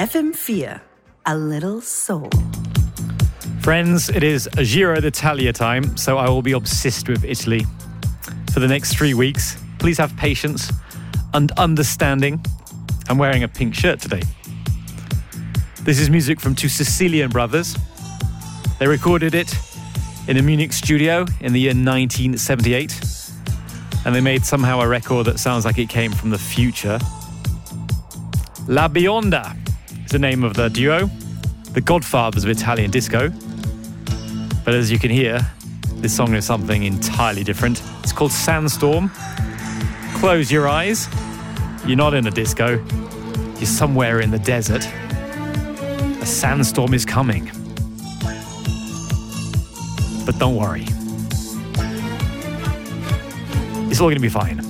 FM4, a little soul. Friends, it is Giro d'Italia time, so I will be obsessed with Italy for the next 3 weeks. Please have patience and understanding. I'm wearing a pink shirt today. This is music from two Sicilian brothers. They recorded it in a Munich studio in the year 1978, and they made somehow a record that sounds like it came from the future. La Bionda is the name of the duo, the godfathers of Italian disco. But as you can hear, this song is something entirely different. It's called Sandstorm. Close your eyes. You're not in a disco. You're somewhere in the desert. A sandstorm is coming. But don't worry. It's all going to be fine.